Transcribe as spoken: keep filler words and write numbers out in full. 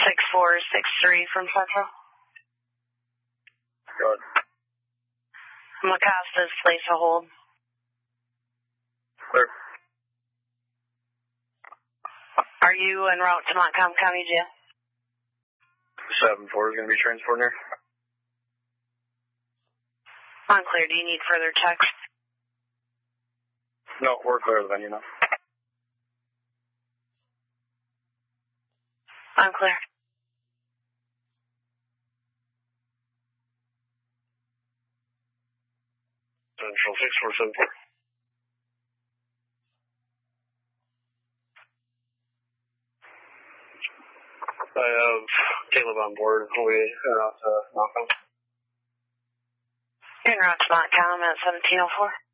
six four six three from Central. Good. Macasta's place a hold. Clear. Are you en route to Montcalm County Jail? seven four is going to be transporting her. Unclear. Do you need further checks? No, we're clear of the venue now. Unclear. Central six four seven four. I have Caleb on board. We are out to Montcalm. En route to Montcalm at seventeen oh four.